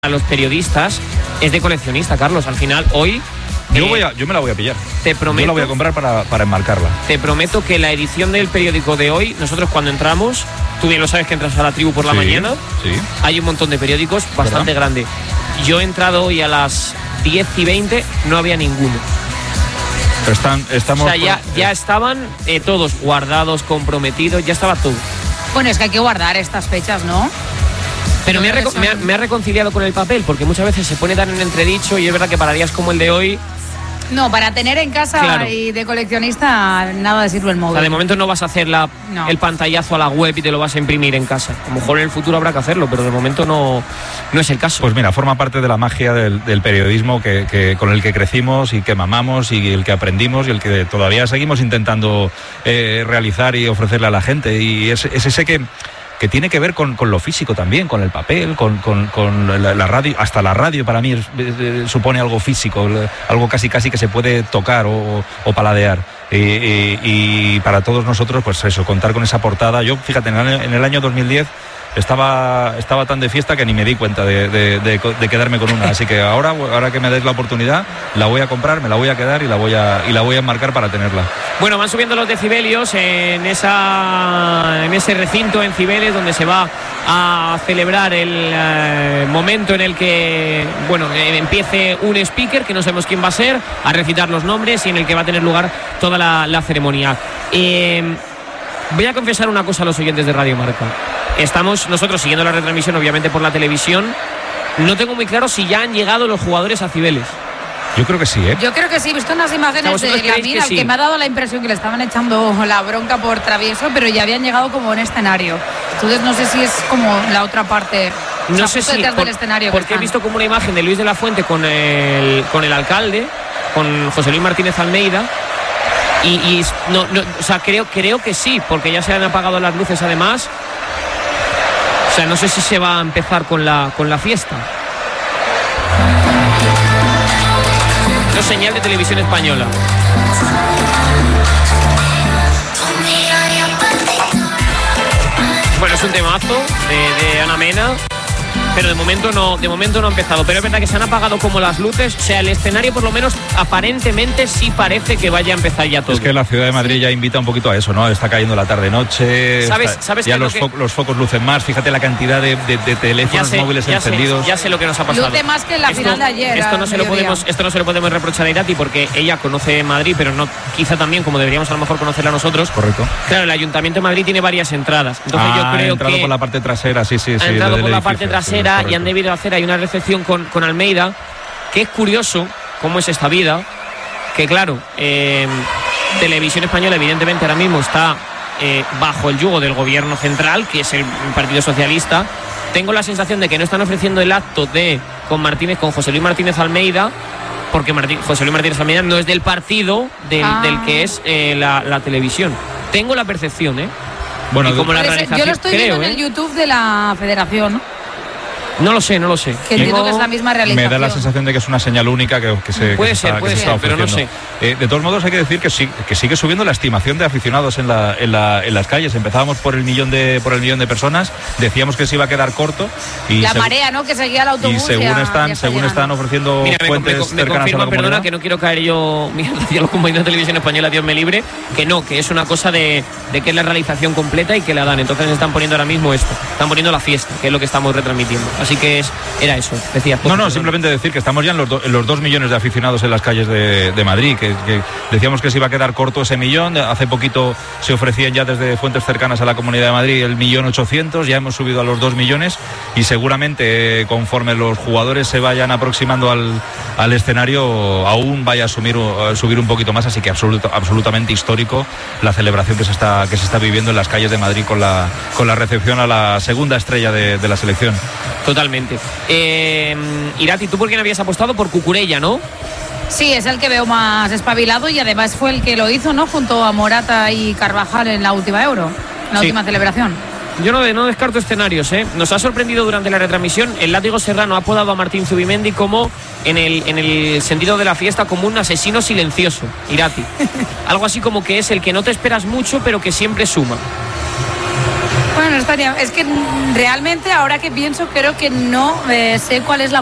a los periodistas es de coleccionista, Carlos. Al final, hoy... Yo me la voy a pillar. Te prometo, yo la voy a comprar para enmarcarla. Te prometo que la edición del periódico de hoy, nosotros cuando entramos, tú bien lo sabes que entras a la tribu por la mañana, hay un montón de periódicos bastante grande. Yo he entrado hoy a las 10:20, no había ninguno. Pero estamos... O sea, ya estaban todos guardados, comprometidos, ya estaba todo. Bueno, es que hay que guardar estas fechas, ¿no? Pero me ha reconciliado con el papel, porque muchas veces se pone tan en entredicho y es verdad que para días como el de hoy... No, para tener en casa y de coleccionista nada de sirve el móvil. O sea, de momento no vas a hacer el pantallazo a la web y te lo vas a imprimir en casa. A lo mejor en el futuro habrá que hacerlo, pero de momento no es el caso. Pues mira, forma parte de la magia del periodismo con el que crecimos y que mamamos y el que aprendimos y el que todavía seguimos intentando realizar y ofrecerle a la gente. Y es ese que tiene que ver con lo físico también, con el papel, con la radio. Hasta la radio para mí supone algo físico, algo casi que se puede tocar o paladear. Y para todos nosotros, pues eso, contar con esa portada. Yo, fíjate, en el año 2010 estaba tan de fiesta que ni me di cuenta de quedarme con una. Así que ahora que me des la oportunidad, la voy a comprar, me la voy a quedar y la voy a enmarcar para tenerla. Bueno, van subiendo los decibelios en ese recinto en Cibeles, donde se va a celebrar el momento en el que empiece un speaker, que no sabemos quién va a ser, a recitar los nombres y en el que va a tener lugar toda la ceremonia. Voy a confesar una cosa a los oyentes de Radio Marca. Estamos nosotros siguiendo la retransmisión, obviamente por la televisión. No tengo muy claro si ya han llegado los jugadores a Cibeles. Yo creo que sí, ¿eh? Yo creo que sí, he visto unas imágenes de Lamin, al que me ha dado la impresión que le estaban echando la bronca por travieso, pero ya habían llegado como en escenario. Entonces no sé si es como la otra parte. No sé si del escenario, porque he visto como una imagen de Luis de la Fuente con el alcalde, con José Luis Martínez Almeida. O sea, creo que sí, porque ya se han apagado las luces además. O sea, no sé si se va a empezar con la fiesta. No, señal de Televisión Española. Bueno, es un temazo de Ana Mena, pero de momento no ha empezado. Pero es verdad que se han apagado como las luces. O sea, el escenario por lo menos aparentemente sí parece que vaya a empezar ya todo. Es que la ciudad de Madrid ya invita un poquito a eso, ¿no? Está cayendo la tarde-noche. ¿Sabes ya los focos lucen más. Fíjate la cantidad de teléfonos móviles encendidos. Ya sé lo que nos ha pasado. Luce más que en la final de ayer. Esto no se lo podemos reprochar a Irati, porque ella conoce Madrid, pero no quizá también como deberíamos a lo mejor conocerla nosotros. Correcto. Claro, el Ayuntamiento de Madrid tiene varias entradas. Entonces yo creo que ha entrado por la parte trasera, sí. Ha entrado por la parte trasera. Y han debido hacer ahí una recepción con Almeida, que es curioso cómo es esta vida, que claro, Televisión Española evidentemente ahora mismo está bajo el yugo del gobierno central, que es el Partido Socialista. Tengo la sensación de que no están ofreciendo el acto con José Luis Martínez Almeida, porque José Luis Martínez Almeida no es del partido del que es la televisión. Tengo la percepción, Bueno, y como la organización, yo lo estoy viendo en el YouTube de la Federación, ¿no? No lo sé. Que entiendo que es la misma realización. Me da la sensación de que es una señal única que puede ser, pero no sé. De todos modos hay que decir que sigue subiendo la estimación de aficionados en las calles. Empezábamos por el millón de personas, decíamos que se iba a quedar corto y la marea, ¿no? Que seguía el autobús. Y según están ofreciendo fuentes cercanas a la comunidad. Perdona, que no quiero caer yo hacia los compañeros de Televisión Española, Dios me libre, que es una cosa de que es la realización completa y que la dan. Entonces están poniendo ahora mismo están poniendo la fiesta, que es lo que estamos retransmitiendo. Así que era eso, decías. No, simplemente decir que estamos ya en los 2 millones de aficionados en las calles de Madrid, que decíamos que se iba a quedar corto ese millón. Hace poquito se ofrecían ya desde fuentes cercanas a la Comunidad de Madrid el 1.800.000, ya hemos subido a los 2 millones y seguramente conforme los jugadores se vayan aproximando al escenario aún vaya a subir un poquito más, así que absolutamente histórico la celebración que se está viviendo en las calles de Madrid con la recepción a la segunda estrella de la selección. Totalmente. Irati, ¿tú por quién habías apostado? Por Cucurella, ¿no? Sí, es el que veo más espabilado y además fue el que lo hizo, ¿no? Junto a Morata y Carvajal en la última Euro, en la última celebración. Yo no descarto escenarios, ¿eh? Nos ha sorprendido durante la retransmisión. El Látigo Serrano ha apodado a Martín Zubimendi como, en el sentido de la fiesta, como un asesino silencioso, Irati. Algo así como que es el que no te esperas mucho, pero que siempre suma. Bueno, estaría, es que realmente ahora que pienso creo que no sé cuál es la